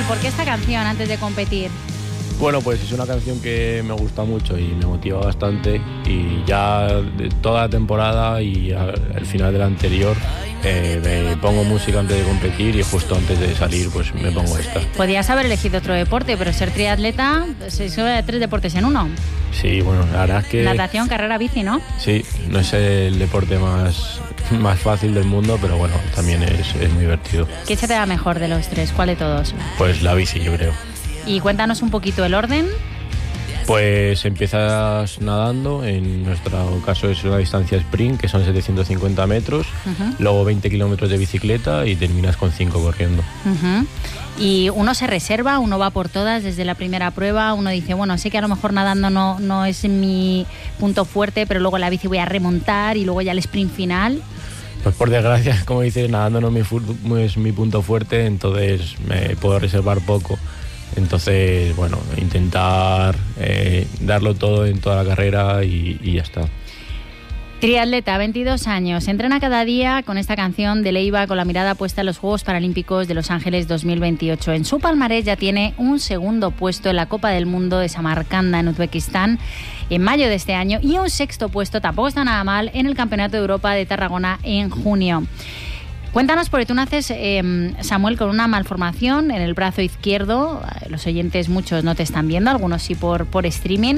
¿por qué esta canción antes de competir? Bueno, pues es una canción que me gusta mucho y me motiva bastante, y ya de toda la temporada y al final de la anterior me pongo música antes de competir, y justo antes de salir pues me pongo esta. Podías haber elegido otro deporte, pero ser triatleta es 3 deportes en uno. Sí, bueno, la verdad es que... Natación, carrera, bici, ¿no? Sí, no es el deporte más fácil del mundo, pero bueno, también es muy divertido. ¿Qué se te da mejor de los 3? ¿Cuál de todos? Pues la bici, yo creo. Y cuéntanos un poquito el orden. Pues empiezas nadando, en nuestro caso es una distancia sprint, que son 750 metros, luego 20 kilómetros de bicicleta y terminas con 5 corriendo. Y uno se reserva, uno va por todas desde la primera prueba, uno dice, bueno, sé que a lo mejor nadando no es mi punto fuerte, pero luego la bici voy a remontar y luego ya el sprint final. Pues por desgracia, como dices, nadando no es mi punto fuerte, entonces me puedo reservar poco. Entonces, bueno, intentar darlo todo en toda la carrera y ya está. Triatleta, 22 años, entrena cada día con esta canción de Leiva, con la mirada puesta en los Juegos Paralímpicos de Los Ángeles 2028. En su palmarés ya tiene un segundo puesto en la Copa del Mundo de Samarcanda en Uzbekistán en mayo de este año y un sexto puesto, tampoco está nada mal, en el Campeonato de Europa de Tarragona en junio. Cuéntanos, porque tú naces, Samuel, con una malformación en el brazo izquierdo. Los oyentes, muchos no te están viendo, algunos sí por streaming.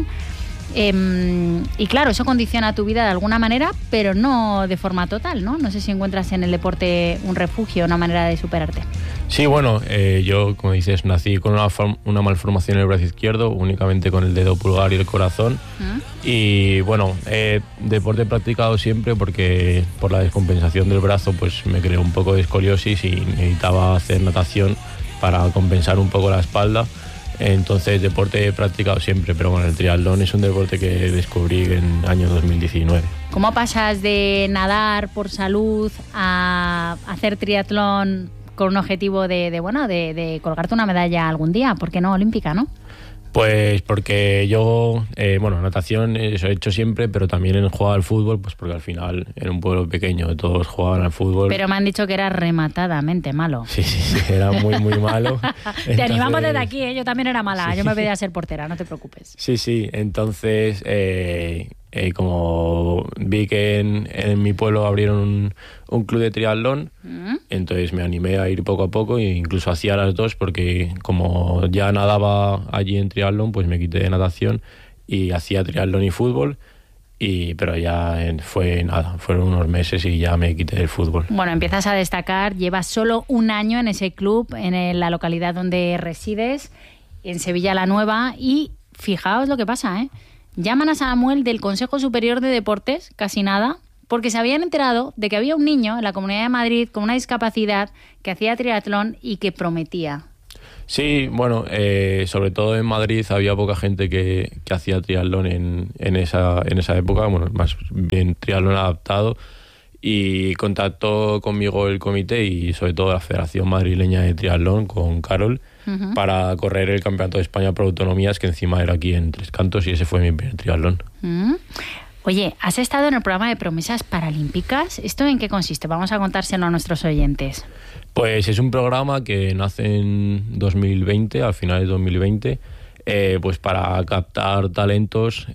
Y claro, eso condiciona tu vida de alguna manera, pero no de forma total, ¿no? No sé si encuentras en el deporte un refugio, una manera de superarte. Sí, bueno, yo, como dices, nací con una malformación en el brazo izquierdo, únicamente con el dedo pulgar y el corazón. Y bueno, deporte he practicado siempre porque por la descompensación del brazo pues me creó un poco de escoliosis y necesitaba hacer natación para compensar un poco la espalda. Entonces deporte he practicado siempre, pero bueno, el triatlón es un deporte que descubrí en el año 2019. ¿Cómo pasas de nadar por salud a hacer triatlón con un objetivo de colgarte una medalla algún día? ¿Por qué no olímpica, no? Pues porque yo, natación eso he hecho siempre, pero también he jugado al fútbol, pues porque al final en un pueblo pequeño todos jugaban al fútbol. Pero me han dicho que era rematadamente malo. Sí, era muy, muy malo. Te animamos desde aquí, ¿eh? Yo también era mala, sí. Yo me pedía ser portera, no te preocupes. Sí, entonces como vi que en mi pueblo abrieron un club de triatlón, entonces me animé a ir poco a poco e incluso hacía las dos, porque como ya nadaba allí en triatlón, pues me quité de natación y hacía triatlón y fútbol, pero ya fueron unos meses y ya me quité del fútbol. Bueno, empiezas a destacar, llevas solo un año en ese club, en la localidad donde resides, en Sevilla la Nueva, y fijaos lo que pasa, ¿eh? Llaman a Samuel del Consejo Superior de Deportes, casi nada, porque se habían enterado de que había un niño en la Comunidad de Madrid con una discapacidad que hacía triatlón y que prometía. Sí, bueno, sobre todo en Madrid había poca gente que hacía triatlón en esa época, bueno, más bien triatlón adaptado, y contactó conmigo el comité y sobre todo la Federación Madrileña de Triatlón con Carol para correr el Campeonato de España por autonomías, que encima era aquí en Tres Cantos, y ese fue mi primer triatlón. Oye, has estado en el programa de Promesas Paralímpicas. ¿Esto en qué consiste? Vamos a contárselo a nuestros oyentes. Pues es un programa que nace en 2020, al final de 2020, pues para captar talentos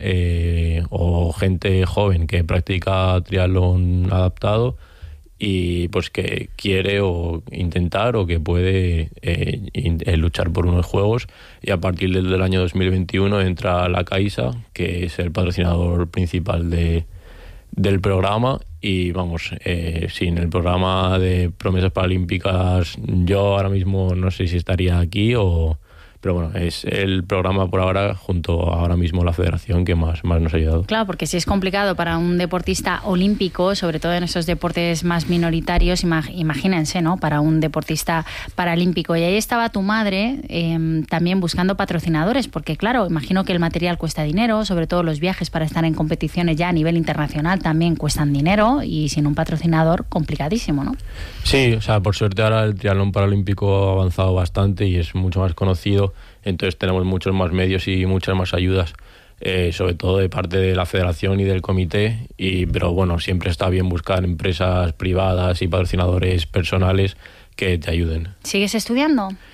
o gente joven que practica triatlón adaptado y pues que quiere o intentar o que puede luchar por unos juegos, y a partir del año 2021 entra la Caixa, que es el patrocinador principal del programa, y vamos, sin el programa de Promesas Paralímpicas yo ahora mismo no sé si estaría aquí pero bueno, es el programa por ahora, junto a ahora mismo la federación, que más nos ha ayudado. Claro, porque si es complicado para un deportista olímpico, sobre todo en esos deportes más minoritarios, imagínense, ¿no? Para un deportista paralímpico. Y ahí estaba tu madre también buscando patrocinadores, porque claro, imagino que el material cuesta dinero, sobre todo los viajes para estar en competiciones ya a nivel internacional también cuestan dinero, y sin un patrocinador, complicadísimo, ¿no? Sí, o sea, por suerte ahora el triatlón paralímpico ha avanzado bastante y es mucho más conocido. Entonces tenemos muchos más medios y muchas más ayudas, sobre todo de parte de la federación y del comité, pero bueno, siempre está bien buscar empresas privadas y patrocinadores personales que te ayuden. ¿Sigues estudiando?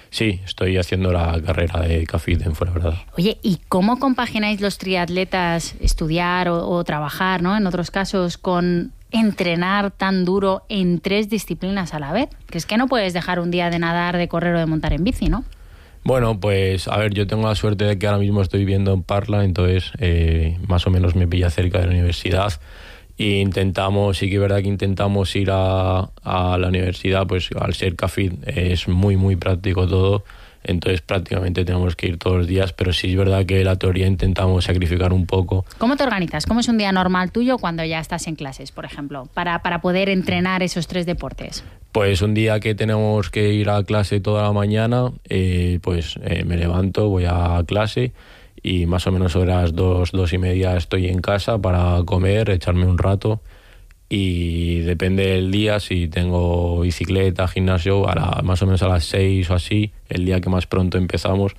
Sí, estoy haciendo la carrera de CAFID en Fuenlabrada. Oye, ¿y cómo compagináis los triatletas estudiar o trabajar, ¿no? En otros casos, con entrenar tan duro en 3 disciplinas a la vez? Que es que no puedes dejar un día de nadar, de correr o de montar en bici, ¿no? Bueno, pues a ver, yo tengo la suerte de que ahora mismo estoy viviendo en Parla, entonces más o menos me pilla cerca de la universidad. Y sí que es verdad que intentamos ir a la universidad, pues al ser CAFID es muy, muy práctico todo, entonces prácticamente tenemos que ir todos los días, pero sí es verdad que la teoría intentamos sacrificar un poco. ¿Cómo te organizas? ¿Cómo es un día normal tuyo cuando ya estás en clases, por ejemplo, para poder entrenar esos 3 deportes? Pues un día que tenemos que ir a clase toda la mañana, me levanto, voy a clase, y más o menos horas 2:30 estoy en casa para comer, echarme un rato, y depende del día, si tengo bicicleta, gimnasio, más o menos a las 6 o así, el día que más pronto empezamos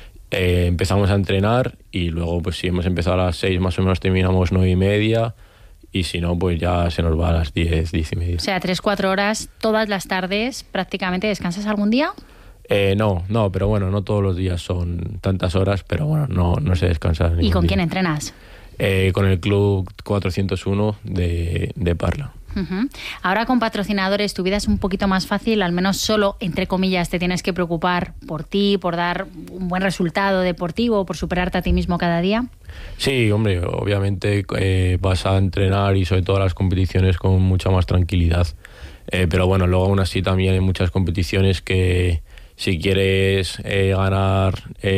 a entrenar, y luego pues si hemos empezado a las 6 más o menos terminamos 9:30, y si no pues ya se nos va a las 10:30. O sea, 3-4 horas todas las tardes prácticamente. ¿Descansas algún día? No, pero bueno, no todos los días son tantas horas, pero bueno, no se descansa. ¿Y con quién entrenas? Con el Club 401 de Parla. Uh-huh. Ahora con patrocinadores tu vida es un poquito más fácil, al menos solo, entre comillas, te tienes que preocupar por ti, por dar un buen resultado deportivo, por superarte a ti mismo cada día. Sí, hombre, obviamente vas a entrenar y sobre todo las competiciones con mucha más tranquilidad. Pero bueno, luego aún así también hay muchas competiciones que si quieres ganar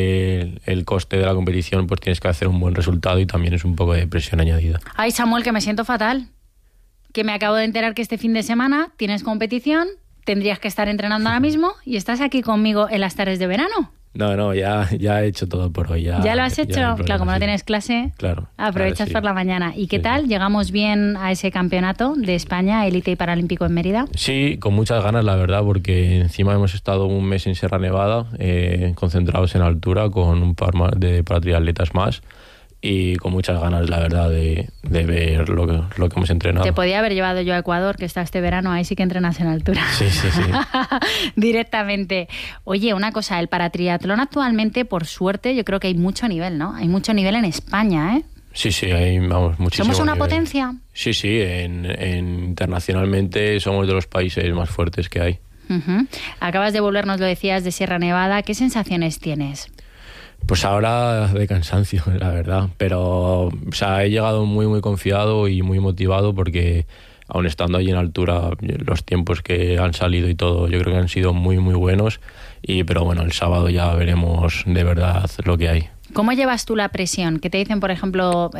el coste de la competición, pues tienes que hacer un buen resultado y también es un poco de presión añadida. Ay, Samuel, que me siento fatal. Que me acabo de enterar que este fin de semana tienes competición, tendrías que estar entrenando ahora mismo y estás aquí conmigo en las tardes de verano. No, ya he hecho todo por hoy. ¿Ya lo has hecho? Claro, como no tienes clase, claro, aprovechas sí. por la mañana. ¿Y qué tal? ¿Llegamos bien a ese campeonato de España, élite y paralímpico en Mérida? Sí, con muchas ganas, la verdad, porque encima hemos estado un mes en Sierra Nevada, concentrados en altura con un par de triatletas más. Y con muchas ganas, la verdad, de ver lo que hemos entrenado. Te podía haber llevado yo a Ecuador, que está este verano, ahí sí que entrenas en altura. Sí. Directamente. Oye, una cosa, el paratriatlón actualmente, por suerte, yo creo que hay mucho nivel, ¿no? Hay mucho nivel en España, ¿eh? Sí, hay muchísimo. ¿Somos una nivel. potencia? Sí, internacionalmente somos de los países más fuertes que hay. Uh-huh. Acabas de volver, nos lo decías, de Sierra Nevada. ¿Qué sensaciones tienes? Pues ahora de cansancio, la verdad, pero he llegado muy muy confiado y muy motivado porque aun estando allí en altura los tiempos que han salido y todo yo creo que han sido muy muy buenos, pero bueno, el sábado ya veremos de verdad lo que hay. ¿Cómo llevas tú la presión? ¿Qué te dicen, por ejemplo,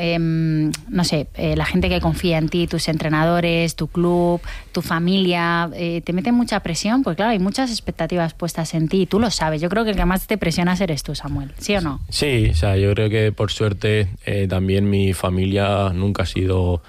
la gente que confía en ti, tus entrenadores, tu club, tu familia? ¿Te meten mucha presión? Porque claro, hay muchas expectativas puestas en ti y tú lo sabes. Yo creo que el que más te presiona eres tú, Samuel. ¿Sí o no? Sí, yo creo que por suerte también mi familia nunca ha sido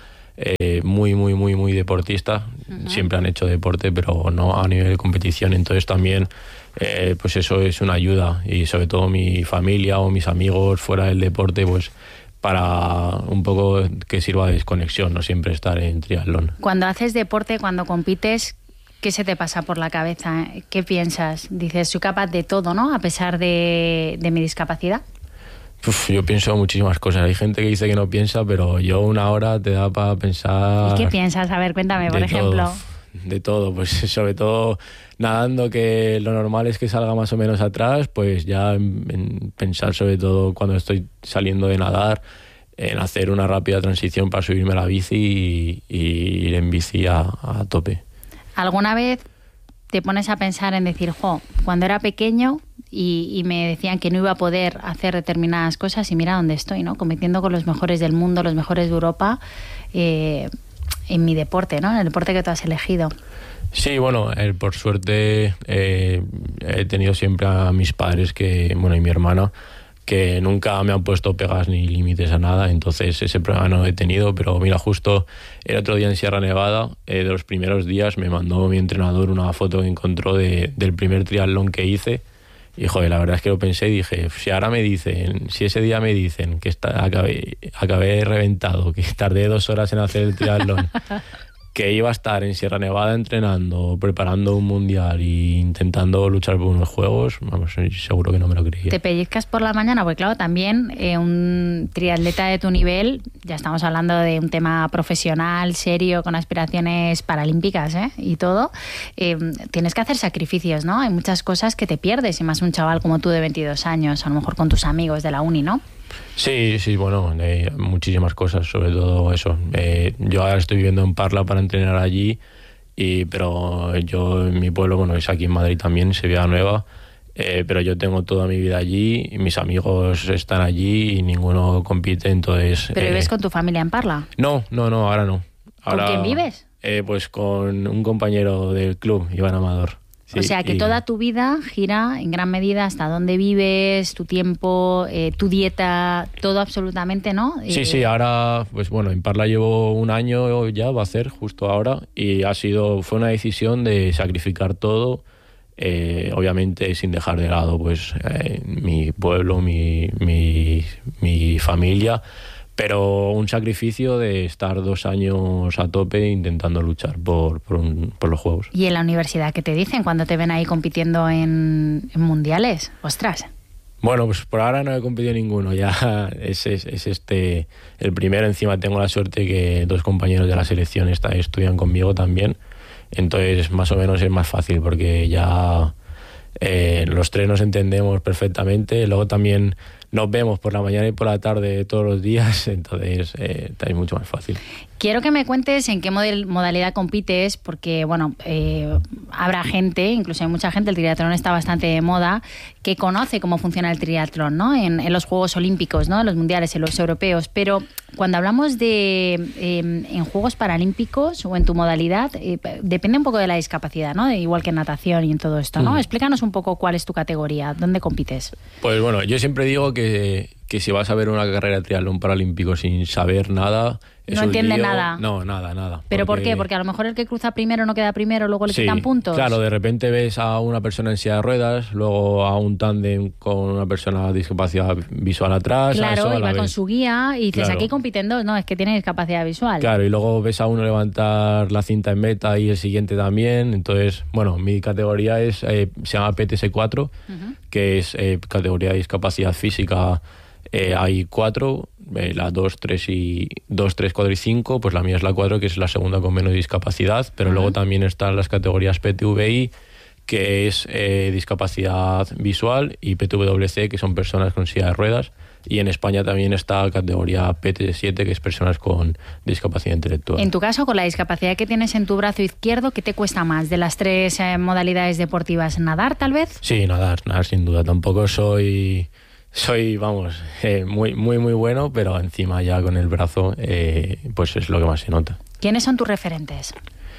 muy deportista. Uh-huh. Siempre han hecho deporte, pero no a nivel de competición. Entonces también pues eso es una ayuda, y sobre todo mi familia o mis amigos fuera del deporte, pues para un poco que sirva de desconexión, no siempre estar en triatlón. Cuando haces deporte, cuando compites, ¿qué se te pasa por la cabeza? ¿Qué piensas? Dices, soy capaz de todo, ¿no? A pesar de mi discapacidad. Yo pienso muchísimas cosas. Hay gente que dice que no piensa, pero yo una hora te da para pensar. ¿Y qué piensas? A ver, cuéntame, por ejemplo. De todo, pues sobre todo nadando, que lo normal es que salga más o menos atrás, pues ya en pensar sobre todo cuando estoy saliendo de nadar, en hacer una rápida transición para subirme a la bici y ir en bici a tope. ¿Alguna vez te pones a pensar en decir, cuando era pequeño y me decían que no iba a poder hacer determinadas cosas y mira dónde estoy, ¿no? Compitiendo con los mejores del mundo, los mejores de Europa, en mi deporte, ¿no? En el deporte que tú has elegido. Sí, bueno, por suerte he tenido siempre a mis padres y mi hermana, que nunca me han puesto pegas ni límites a nada, entonces ese problema no he tenido. Pero mira, justo el otro día en Sierra Nevada, de los primeros días, me mandó mi entrenador una foto que encontró del primer triatlón que hice. Y la verdad es que lo pensé y dije, si ese día me dicen que acabé reventado, que tardé 2 horas en hacer el triatlón que iba a estar en Sierra Nevada entrenando, preparando un mundial e intentando luchar por unos juegos, vamos, seguro que no me lo creía. ¿Te pellizcas por la mañana? Porque claro, también un triatleta de tu nivel, ya estamos hablando de un tema profesional, serio, con aspiraciones paralímpicas, y todo, tienes que hacer sacrificios, ¿no? Hay muchas cosas que te pierdes, y más un chaval como tú de 22 años, a lo mejor con tus amigos de la uni, ¿no? Sí, bueno, muchísimas cosas, sobre todo eso. Yo ahora estoy viviendo en Parla para entrenar allí, pero yo en mi pueblo, bueno, es aquí en Madrid también, Sevilla Nueva, pero yo tengo toda mi vida allí, y mis amigos están allí y ninguno compite, entonces... ¿Pero vives con tu familia en Parla? No, ahora no. Ahora, ¿Con quién vives? Pues con un compañero del club, Iván Amador. Sí, o sea que toda tu vida gira en gran medida hasta dónde vives, tu tiempo, tu dieta, todo absolutamente, ¿no? Sí, ahora, pues bueno, en Parla llevo un año ya, va a ser justo ahora, y fue una decisión de sacrificar todo, obviamente sin dejar de lado pues mi pueblo, mi familia, pero un sacrificio de estar 2 años a tope intentando luchar por los Juegos. ¿Y en la universidad qué te dicen cuando te ven ahí compitiendo en mundiales? ¡Ostras! Bueno, pues por ahora no he competido ninguno, ya es el primero. Encima tengo la suerte que 2 compañeros de la selección estudian conmigo también, entonces más o menos es más fácil porque ya los 3 nos entendemos perfectamente, luego también nos vemos por la mañana y por la tarde todos los días, entonces es mucho más fácil. Quiero que me cuentes en qué modalidad compites, porque bueno, habrá gente, incluso hay mucha gente, el triatlón está bastante de moda, que conoce cómo funciona el triatlón, ¿no? En los Juegos Olímpicos, ¿no? En los mundiales, en los europeos, pero cuando hablamos de en Juegos Paralímpicos o en tu modalidad, depende un poco de la discapacidad, ¿no? Igual que en natación y en todo esto, ¿no? Explícanos un poco cuál es tu categoría, ¿dónde compites? Pues bueno, yo siempre digo que si vas a ver una carrera de triatlón paralímpico sin saber nada... No entiende nada. No, nada. ¿Pero por qué? Porque a lo mejor el que cruza primero no queda primero, luego le quitan puntos. Claro, de repente ves a una persona en silla de ruedas, luego a un tándem con una persona con discapacidad visual atrás. Claro, y va con su guía y dices, claro, aquí compiten 2, no, es que tiene discapacidad visual. Claro, y luego ves a uno levantar la cinta en meta y el siguiente también. Entonces, bueno, mi categoría se llama PTS4, que es categoría de discapacidad física. Hay 4, la 2, 3, 4 y 5, pues la mía es la 4, que es la segunda con menos discapacidad, pero luego también están las categorías PTVI, que es discapacidad visual, y PTWC, que son personas con silla de ruedas, y en España también está la categoría PT7, que es personas con discapacidad intelectual. En tu caso, con la discapacidad que tienes en tu brazo izquierdo, ¿qué te cuesta más de las 3 modalidades deportivas? ¿Nadar, tal vez? Sí, nadar sin duda. Tampoco soy vamos, muy bueno, pero encima ya con el brazo, pues es lo que más se nota. ¿Quiénes son tus referentes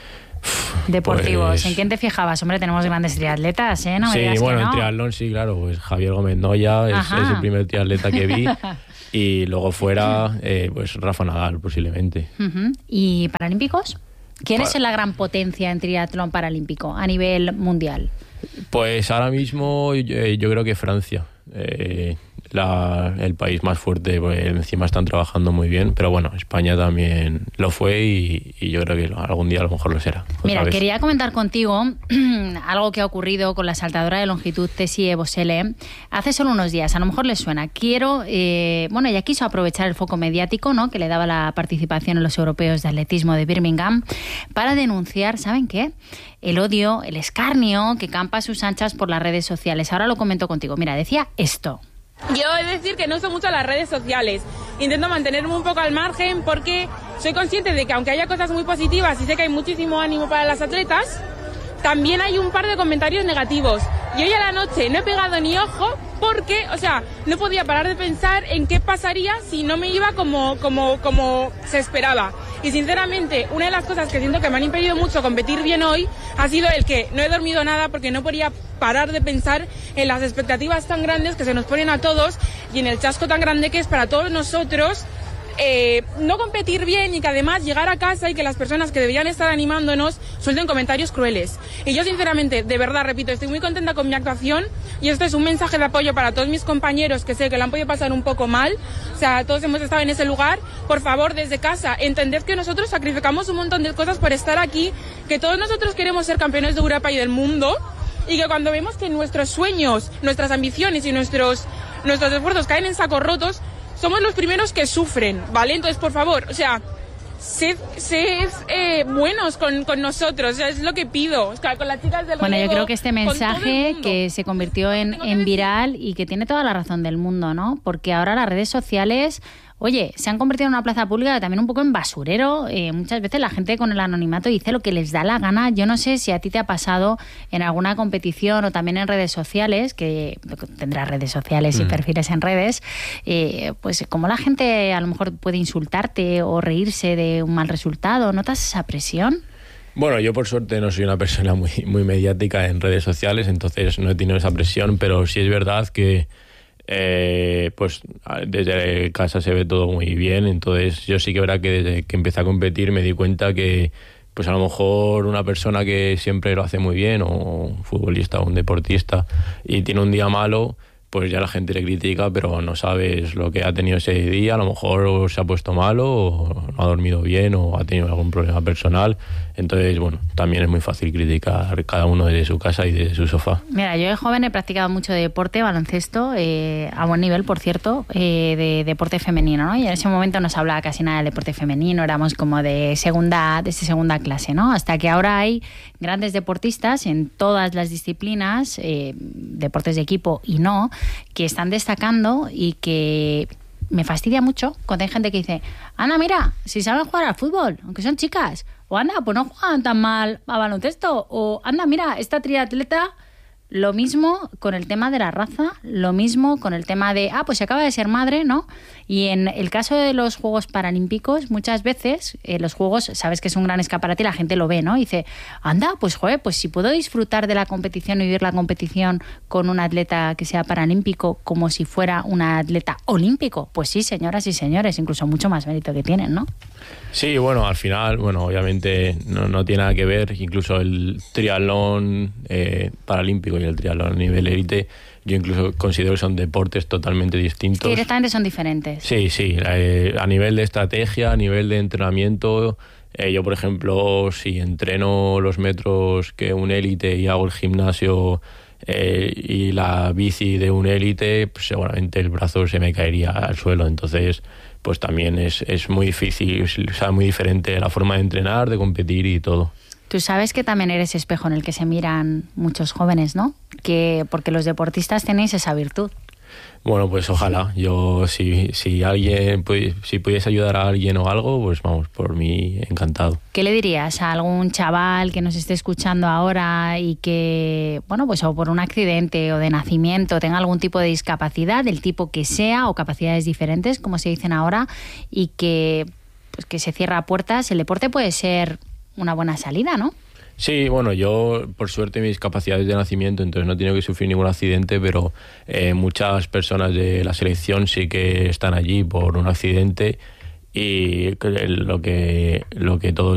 deportivos? Pues, ¿en quién te fijabas? Hombre, tenemos grandes triatletas, ¿eh? No me digas bueno, que no. En triatlón sí, claro, pues Javier Gómez Noya es el primer triatleta que vi. Y luego fuera, pues Rafa Nadal, posiblemente. ¿Y paralímpicos? ¿Quién es la gran potencia en triatlón paralímpico a nivel mundial? Pues ahora mismo yo creo que Francia. El país más fuerte, pues encima están trabajando muy bien, pero bueno, España también lo fue y yo creo que algún día a lo mejor lo será. Mira, quería comentar contigo algo que ha ocurrido con la saltadora de longitud Tessie Bosele hace solo unos días, a lo mejor les suena. Ella quiso aprovechar el foco mediático, ¿no?, que le daba la participación en los europeos de atletismo de Birmingham para denunciar, ¿saben qué?, el odio, el escarnio que campa a sus anchas por las redes sociales. Ahora lo comento contigo. Mira, decía esto. Yo he de decir que no uso mucho las redes sociales. Intento mantenerme un poco al margen porque soy consciente de que aunque haya cosas muy positivas y sé que hay muchísimo ánimo para las atletas, también hay un par de comentarios negativos. Y hoy a la noche no he pegado ni ojo porque, no podía parar de pensar en qué pasaría si no me iba como se esperaba. Y sinceramente, una de las cosas que siento que me han impedido mucho competir bien hoy ha sido el que no he dormido nada porque no podía parar de pensar en las expectativas tan grandes que se nos ponen a todos y en el chasco tan grande que es para todos nosotros no competir bien y que además llegar a casa y que las personas que deberían estar animándonos suelten comentarios crueles. Y yo sinceramente, de verdad, repito, estoy muy contenta con mi actuación y esto es un mensaje de apoyo para todos mis compañeros que sé que lo han podido pasar un poco mal. O sea, todos hemos estado en ese lugar. Por favor, desde casa, entended que nosotros sacrificamos un montón de cosas por estar aquí, que todos nosotros queremos ser campeones de Europa y del mundo y que cuando vemos que nuestros sueños, nuestras ambiciones y nuestros esfuerzos caen en sacos rotos, somos los primeros que sufren, ¿vale? Entonces, por favor, o sea, sed buenos con nosotros, o sea, es lo que pido. O sea, con las chicas del Bueno, relevo, yo creo que este mensaje que se convirtió en viral y que tiene toda la razón del mundo, ¿no? Porque ahora las redes sociales, oye, se han convertido en una plaza pública también un poco en basurero. Muchas veces la gente con el anonimato dice lo que les da la gana. Yo no sé si a ti te ha pasado en alguna competición o también en redes sociales, que tendrás redes sociales y perfiles en redes, pues como la gente a lo mejor puede insultarte o reírse de un mal resultado. ¿Notas esa presión? Bueno, yo por suerte no soy una persona muy mediática en redes sociales, entonces no he tenido esa presión, pero sí es verdad que pues desde casa se ve todo muy bien, entonces yo sí que verá que desde que empecé a competir me di cuenta que pues a lo mejor una persona que siempre lo hace muy bien, o un futbolista o un deportista, y tiene un día malo, pues ya la gente le critica, pero no sabes lo que ha tenido ese día. A lo mejor se ha puesto malo, o no ha dormido bien, o ha tenido algún problema personal. Entonces, bueno, también es muy fácil criticar cada uno desde su casa y desde su sofá. Mira, yo de joven he practicado mucho de deporte, baloncesto, a buen nivel, por cierto, de deporte femenino, ¿no? Y en ese momento no se hablaba casi nada del deporte femenino, éramos como de segunda clase, ¿no? Hasta que ahora hay grandes deportistas en todas las disciplinas, deportes de equipo y no, que están destacando, y que me fastidia mucho cuando hay gente que dice: anda, mira, si saben jugar al fútbol, aunque son chicas, o anda, pues no juegan tan mal a baloncesto, o anda, mira, esta triatleta. Lo mismo con el tema de la raza, lo mismo con el tema de, pues se acaba de ser madre, ¿no? Y en el caso de los Juegos Paralímpicos, muchas veces los Juegos, sabes que es un gran escaparate y la gente lo ve, ¿no? Y dice, anda, pues joder, pues si puedo disfrutar de la competición y vivir la competición con un atleta que sea paralímpico como si fuera un atleta olímpico, pues sí, señoras y señores, incluso mucho más mérito que tienen, ¿no? Sí, bueno, al final, bueno, obviamente no tiene nada que ver. Incluso el triatlón paralímpico y el triatlón a nivel élite, yo incluso considero que son deportes totalmente distintos. Que directamente son diferentes. Sí, a nivel de estrategia, a nivel de entrenamiento. Yo, por ejemplo, si entreno los metros que un élite y hago el gimnasio y la bici de un élite, pues seguramente el brazo se me caería al suelo. Entonces, pues también es muy difícil, o sea, muy diferente la forma de entrenar, de competir y todo. Tú sabes que también eres espejo en el que se miran muchos jóvenes, ¿no? Porque los deportistas tenéis esa virtud. Bueno, pues ojalá. Yo, si alguien, si pudiese ayudar a alguien o algo, pues vamos, por mí encantado. ¿Qué le dirías a algún chaval que nos esté escuchando ahora y que, bueno, pues o por un accidente o de nacimiento tenga algún tipo de discapacidad, del tipo que sea, o capacidades diferentes, como se dicen ahora, y que, pues, que se cierra puertas? El deporte puede ser una buena salida, ¿no? Sí, bueno, yo por suerte mis capacidades de nacimiento, entonces no he tenido que sufrir ningún accidente, pero muchas personas de la selección sí que están allí por un accidente, y lo que todos